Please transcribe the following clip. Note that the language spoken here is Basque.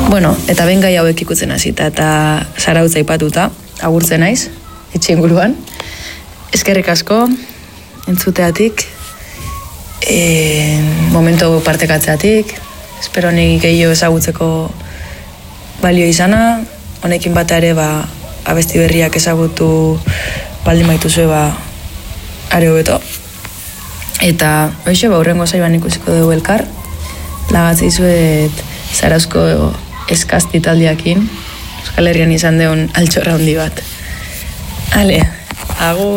Bueno, eta ben gai hauek ikutzen hasita eta Zarautza aipatuta, agurtzen naiz, etxe inguruan. Eskerrik asko, entzuteatik, momentu partekatzeatik, espero nik gehiago ezagutzeko balio izana, honekin bata ere abesti berriak ezagutu baldin baituzue are hobeto. Eta hoxe, hurrengo zaiban ikusiko dugu elkar, lagatzei zuet Zarauzko eskazti taldiakin, Euskal Herrian izan deun altxorra handi bat. Ale, agur.